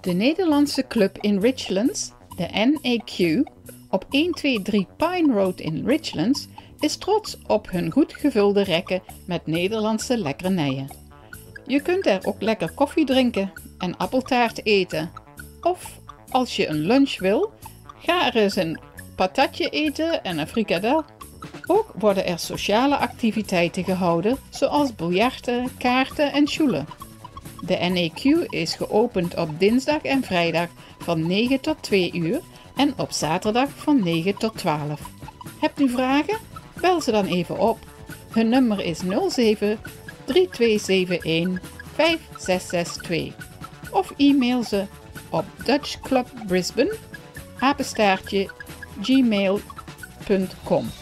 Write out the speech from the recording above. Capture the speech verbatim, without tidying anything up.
De Nederlandse club in Richlands, de N A Q, op honderdtwintig Pine Road in Richlands, is trots op hun goed gevulde rekken met Nederlandse lekkernijen. Je kunt er ook lekker koffie drinken en appeltaart eten. Of, als je een lunch wil, ga er eens een patatje eten en een frikadel. Ook worden er sociale activiteiten gehouden, zoals biljarten, kaarten en sjoelen. De N A Q is geopend op dinsdag en vrijdag van negen tot twee uur en op zaterdag van negen tot twaalf. Hebt u vragen? Bel ze dan even op. Hun nummer is nul zeven drie twee zeven een vijf zes zes twee of e-mail ze op dutchclubbrisbane apenstaartje gmail punt com.